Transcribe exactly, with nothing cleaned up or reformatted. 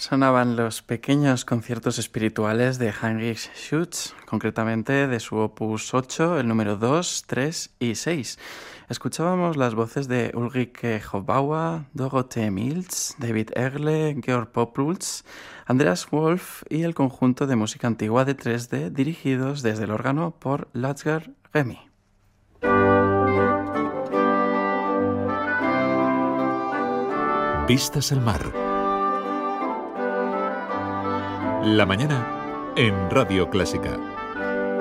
Sonaban los pequeños conciertos espirituales de Heinrich Schütz, concretamente de su opus ocho, el número dos, tres y seis. Escuchábamos las voces de Ulrike Hofbauer, Dorothee Mills, David Erle, Georg Popplutz, Andreas Wolf y el conjunto de música antigua de tres D dirigidos desde el órgano por Ludger Remy. Vistas al mar. La mañana en Radio Clásica.